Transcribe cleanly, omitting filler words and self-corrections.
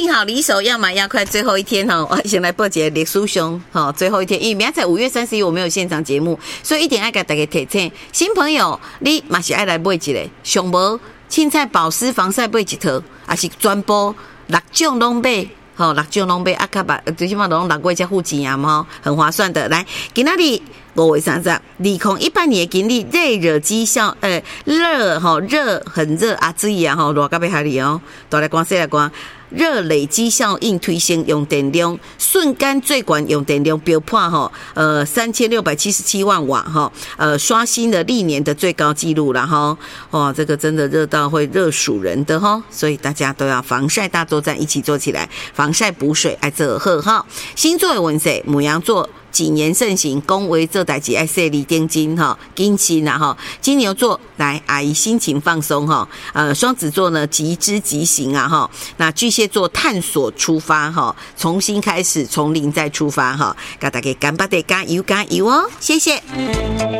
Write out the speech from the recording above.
幸好离手要买要快，最后一天哈，我先来报一个历史上哈，最后一天，因为明仔载5月31日我没有现场节目，所以一定要给大家提醒，新朋友你嘛是爱来买一个，上无凊彩保湿防晒买一套，还是全部6种拢买。好，6种拢买啊，较吧，最起码拢6月才付钱啊嘛，很划算的。来，今仔日5月30，2018年今日热热绩效，热哈热很热啊，注意啊哈，热到要下里哦，大来讲细来讲。热累积效应推升用电量，瞬间最高用电量飙破哈3677万瓦哈，刷新了历年的最高纪录了哈。哇，这个真的热到会热死人的哈，所以大家都要防晒大作战一起做起来，防晒补水爱做好哈。星座的运势，牡羊座。谨言慎行，恭维做代志爱设立定金哈，谨慎啦哈。金牛座来阿姨心情放松哈，双子座呢即知即行啊哈。那巨蟹座探索出发哈，重新开始，从零再出发哈。给大家干巴的加油加油哦，谢谢。